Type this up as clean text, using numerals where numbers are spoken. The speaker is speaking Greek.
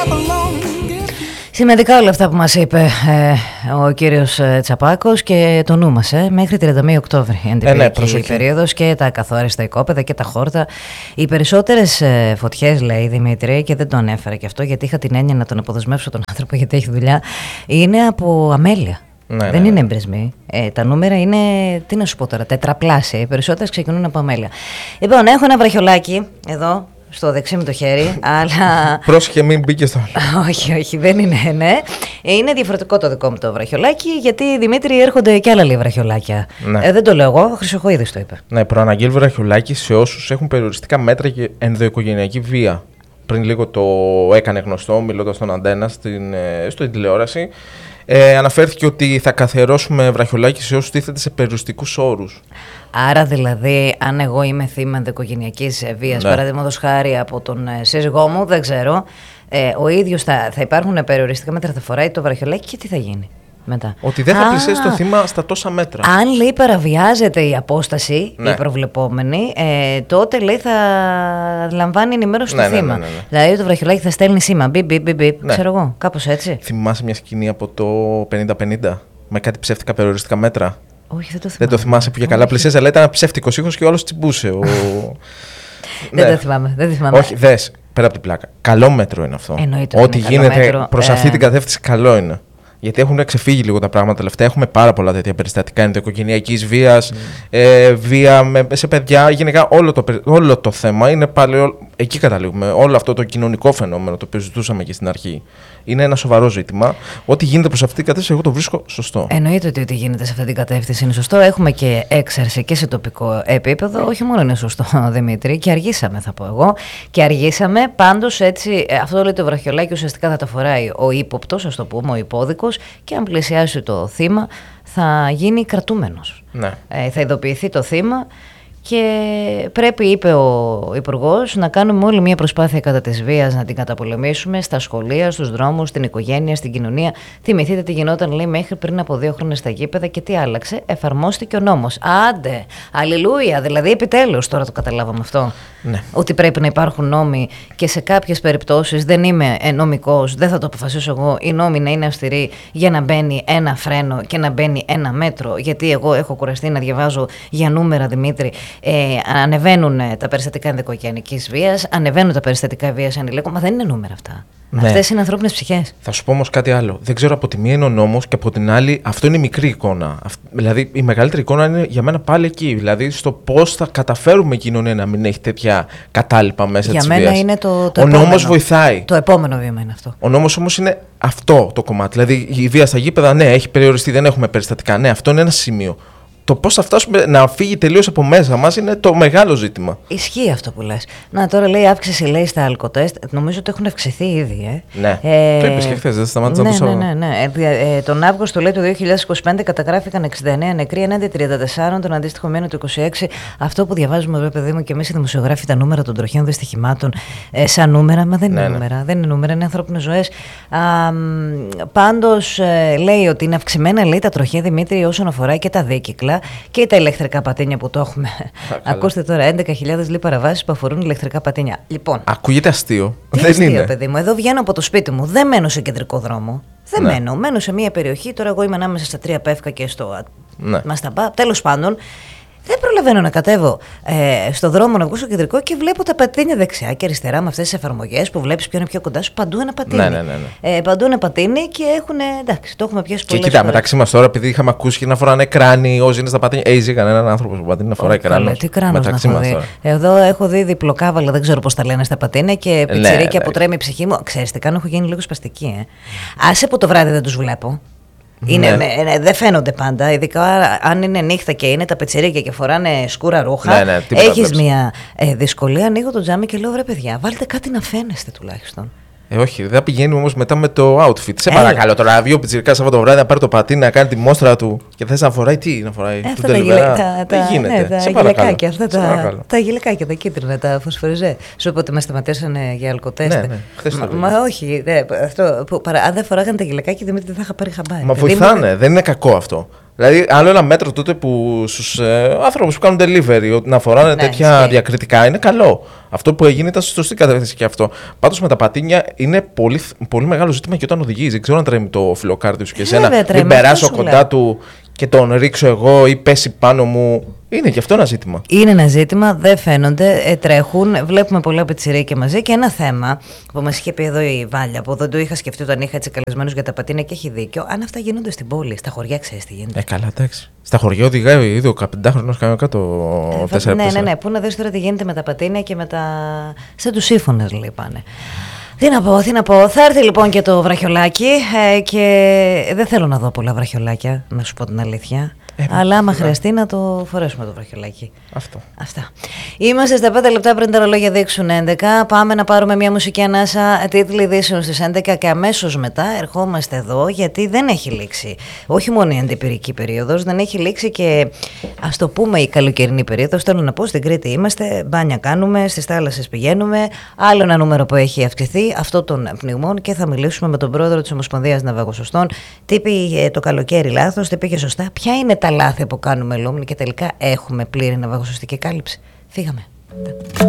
Σημαντικά όλα αυτά που μας είπε ο κύριος Τσαπάκος και το νου μας μέχρι 31 Οκτώβρη η περίοδος και τα καθόριστα οικόπεδα και τα χόρτα. Οι περισσότερες φωτιές, λέει Δημήτρη, και δεν το ανέφερα και αυτό γιατί είχα την έννοια να τον αποδεσμεύσω τον άνθρωπο γιατί έχει δουλειά, είναι από αμέλεια. Δεν είναι εμπρεσμοί. Τα νούμερα είναι, τι να σου πω τώρα, τετραπλάσια. Οι περισσότερες ξεκινούν από αμέλεια. Λοιπόν, έχω ένα βραχιολάκι εδώ στο δεξί μου το χέρι, αλλά. Πρόσεχε, μην μπήκε στο άλλο. Όχι, δεν είναι, ναι. Είναι διαφορετικό το δικό μου το βραχιολάκι, γιατί Δημήτρη έρχονται και άλλα λίγα βραχιολάκια. Ναι. Δεν το λέω εγώ, ο Χρυσοχοίδης το είπε. Ναι, προαναγγείλει βραχιολάκι σε όσους έχουν περιοριστικά μέτρα και ενδοοικογενειακή βία. Πριν λίγο το έκανε γνωστό, μιλώντας στον Αντένα στην τηλεόραση. Αναφέρθηκε ότι θα καθιερώσουμε βραχιολάκι σε όσους τίθεται σε περιοριστικούς όρους. Άρα δηλαδή, αν εγώ είμαι θύμα ενδοοικογενειακής βίας, παραδείγματος χάρη από τον σύζυγό μου, δεν ξέρω, ο ίδιος θα υπάρχουν περιοριστικά μέτρα, θα φοράει το βραχιολάκι και τι θα γίνει μετά? Ότι δεν θα πλησιάσει το θύμα στα τόσα μέτρα. Αν, λέει, παραβιάζεται η απόσταση, η προβλεπόμενη, τότε, λέει, θα λαμβάνει ενημέρωση του θύμα. Ναι. Δηλαδή το βραχιολάκι θα στέλνει σήμα, μπιπ, ξέρω εγώ, κάπως έτσι. Θυμάσαι μια σκηνή από το 50-50 με κάτι ψεύτικα περιοριστικά μέτρα? Όχι, δεν το θυμάμαι. Δεν το θυμάσαι που για καλά πλησίαζε, αλλά ήταν ένα ψεύτικος ήχος και ο άλλος τσιμπούσε. Δεν το θυμάμαι. Όχι, δες, πέρα από την πλάκα. Καλό μέτρο είναι αυτό. Ό,τι γίνεται προς αυτή την κατεύθυνση καλό είναι. Γιατί έχουν ξεφύγει λίγο τα πράγματα τελευταία. Έχουμε πάρα πολλά τέτοια περιστατικά ενδοοικογενειακής βίας, βία σε παιδιά. Γενικά όλο το θέμα είναι πάλι. Εκεί καταλήγουμε. Όλο αυτό το κοινωνικό φαινόμενο το οποίο ζητούσαμε και στην αρχή. Είναι ένα σοβαρό ζήτημα. Ό,τι γίνεται προς αυτή την κατεύθυνση, εγώ το βρίσκω σωστό. Εννοείται ότι ό,τι γίνεται σε αυτή την κατεύθυνση είναι σωστό. Έχουμε και έξαρση και σε τοπικό επίπεδο. Όχι μόνο είναι σωστό, Δημήτρη, και αργήσαμε, θα πω εγώ. Και αργήσαμε. Πάντως, έτσι, αυτό λέει το βραχιολάκι ουσιαστικά θα τα φοράει ο ύποπτος, ας το πούμε, ο υπόδικος, και αν πλησιάσει το θύμα, θα γίνει κρατούμενος. Ναι. Θα ειδοποιηθεί το θύμα. Και πρέπει, είπε ο Υπουργός, να κάνουμε όλη μια προσπάθεια κατά της βίας να την καταπολεμήσουμε στα σχολεία, στους δρόμους, στην οικογένεια, στην κοινωνία. Θυμηθείτε τι γινόταν, λέει, μέχρι πριν από 2 χρόνια στα γήπεδα και τι άλλαξε? Εφαρμόστηκε ο νόμος. Άντε, αλληλούια, δηλαδή επιτέλους τώρα το καταλάβαμε αυτό. Ναι. Ότι πρέπει να υπάρχουν νόμοι και σε κάποιες περιπτώσεις, δεν είμαι νομικός, δεν θα το αποφασίσω εγώ, οι νόμοι να είναι αυστηροί για να μπαίνει ένα φρένο και να μπαίνει ένα μέτρο. Γιατί εγώ έχω κουραστεί να διαβάζω για νούμερα, Δημήτρη. Ανεβαίνουν τα περιστατικά ενδοοικογενειακής βίας, ανεβαίνουν τα περιστατικά βίας ανηλίκων, μα δεν είναι νούμερα αυτά. Ναι. Αυτές είναι ανθρώπινες ψυχές. Θα σου πω όμως κάτι άλλο. Δεν ξέρω, από τη μία είναι ο νόμος και από την άλλη αυτό είναι η μικρή εικόνα. Δηλαδή η μεγαλύτερη εικόνα είναι για μένα πάλι εκεί. Δηλαδή στο πώς θα καταφέρουμε η κοινωνία να μην έχει τέτοια κατάλοιπα μέσα της βίας. Για μένα είναι το ο νόμος βοηθάει. Το επόμενο βήμα είναι αυτό. Ο νόμος όμως είναι αυτό το κομμάτι. Δηλαδή η βία στα γήπεδα, ναι, έχει περιοριστεί, δεν έχουμε περιστατικά. Ναι, αυτό είναι ένα σημείο. Το πώς θα φτάσουμε να φύγει τελείως από μέσα μας είναι το μεγάλο ζήτημα. Ισχύει αυτό που λες. Να, τώρα λέει αύξηση, λέει, στα αλκοτέστ. Νομίζω ότι έχουν αυξηθεί ήδη. Ναι. Το είπες και χθες, δεν σταμάτησα να το πω. Ναι. Τον Αύγουστο, λέει, του 2025 καταγράφηκαν 69 νεκροί έναντι 34, τον αντίστοιχο μήνα του 26. Αυτό που διαβάζουμε εδώ, παιδί μου, και εμείς οι δημοσιογράφοι, τα νούμερα των τροχαίων δυστυχημάτων σαν νούμερα, μα δεν είναι νούμερα. Δεν είναι νούμερα, είναι ανθρώπινες ζωές. Πάντως λέει ότι είναι αυξημένα, λέει, τα τροχαία, Δημήτρη, όσον αφορά και τα δίκυκλα και τα ηλεκτρικά πατίνια που το έχουμε. Ακούστε τώρα, 11.000 λέει παραβάσεις που αφορούν ηλεκτρικά πατίνια. Λοιπόν, ακούγεται αστείο. Δεν αστείο, είναι. Παιδί μου. Εδώ βγαίνω από το σπίτι μου. Δεν μένω σε κεντρικό δρόμο. Δεν μένω. Μένω σε μια περιοχή. Τώρα εγώ είμαι ανάμεσα στα 3 πεύκα και στο Μασταμπά. Τέλος πάντων, δεν προλαβαίνω να κατέβω στο δρόμο, να βγω στο κεντρικό και βλέπω τα πατίνια δεξιά και αριστερά με αυτές τις εφαρμογές που βλέπεις ποιο είναι πιο κοντά σου. Παντού ένα πατίνι. Ναι. Παντού ένα πατίνι και έχουν. Εντάξει, το έχουμε πιάσει πολλές φορές. Και κοίτα, μεταξύ μας τώρα, επειδή είχαμε ακούσει και να φοράνε κράνη, όσοι είναι στα πατίνια. Έχει κανέναν άνθρωπο που πατίνει να φοράει κράνο. Τι κράνο να έχω δει. Εδώ έχω δει διπλοκάβαλα, δεν ξέρω πώς τα λένε στα πατίνια και πιτσιρίκι αποτρέμει η ψυχή μου. Ξέρεις τι κάνω, έχω γίνει λίγο σπαστική. Άσε που το βράδυ δεν τους βλέπω. Δεν φαίνονται πάντα, ειδικά αν είναι νύχτα και είναι τα πετσερίκια και φοράνε σκούρα ρούχα. Έχεις μια δυσκολία. Ανοίγω το τζάμι και λέω, ρε παιδιά, βάλτε κάτι να φαίνεστε τουλάχιστον. Όχι, δεν πηγαίνει όμως μετά με το outfit. Σε παρακαλώ τώρα, δύο πιτσιρικά Σαββατοβράδυ να πάρει το πατίνι να κάνει τη μόστρα του και θες να φοράει τι, να φοράει. Αυτά τα γυλακάκια, τα γυλακάκια, τα κίτρινα, τα φωσφοριζέ. Σου είπα ότι με σταματήσανε για αλκοτέστ. Μα όχι, αν δεν φοράγανε τα γυλακάκια, Δημήτρη, δεν θα είχα πάρει χαμπάρι. Μα βοηθάνε, δεν είναι κακό αυτό. Δηλαδή, άλλο ένα μέτρο τότε που στους άνθρωπους που κάνουν delivery, ότι να φοράνε τέτοια διακριτικά, είναι καλό. Αυτό που έγινε ήταν στη σωστή κατεύθυνση και αυτό. Πάντως με τα πατίνια είναι πολύ, πολύ μεγάλο ζήτημα και όταν οδηγείς. Δεν ξέρω αν τρέμει το φιλοκάρδι σου και εσένα. Μην περάσω κοντά του και τον ρίξω εγώ ή πέσει πάνω μου. Είναι και αυτό ένα ζήτημα. Είναι ένα ζήτημα, δεν φαίνονται, τρέχουν. Βλέπουμε πολλά πιτσιρίκια μαζί. Και ένα θέμα που μας είχε πει εδώ η Βάλια, που δεν το είχα σκεφτεί όταν είχα έτσι καλεσμένους για τα πατίνια και έχει δίκιο. Αν αυτά γίνονται στην πόλη, στα χωριά, ξέρεις τι γίνεται. Καλά, εντάξει. Στα χωριά οδηγάει ήδη ο 15χρονος κανένα κάτω 4-4. Ναι. Πού να δεις τώρα τι γίνεται με τα πατίνια και με τα. Σαν τους σύμφωνες, λέει πάνε. Τι να πω. Θα έρθει λοιπόν και το βραχιολάκι και δεν θέλω να δω πολλά βραχιολάκια, να σου πω την αλήθεια. Αλλά άμα χρειαστεί να το φορέσουμε το βραχιολάκι. Αυτά. Είμαστε στα 5 λεπτά πριν τα ρολόγια δείξουν 11. Πάμε να πάρουμε μια μουσική ανάσα, τίτλοι ειδήσεων στις 11 και αμέσως μετά ερχόμαστε εδώ, γιατί δεν έχει λήξει. Όχι μόνο η αντιπυρική περίοδος, δεν έχει λήξει και ας το πούμε η καλοκαιρινή περίοδος. Θέλω να πω, στην Κρήτη είμαστε, μπάνια κάνουμε, στις θάλασσες πηγαίνουμε. Άλλο ένα νούμερο που έχει αυξηθεί, αυτό των πνιγμών, και θα μιλήσουμε με τον πρόεδρο της Ομοσπονδίας Ναυαγοσωστών. Τι πήγε το καλοκαίρι λάθος, τι πήγε σωστά, ποια είναι τα λάθη που κάνουμε Λούμνη και τελικά έχουμε πλήρη ναυαγοσωστική κάλυψη. Φύγαμε.